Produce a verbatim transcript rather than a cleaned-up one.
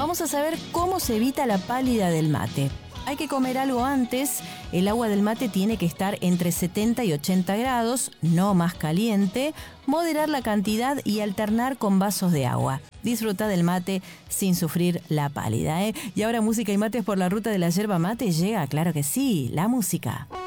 Vamos a saber cómo se evita la pálida del mate. Hay que comer algo antes. El agua del mate tiene que estar entre setenta y ochenta grados, no más caliente. Moderar la cantidad y alternar con vasos de agua. Disfruta del mate sin sufrir la pálida, ¿eh? Y ahora música y mates por la ruta de la yerba mate llega, claro que sí, la música.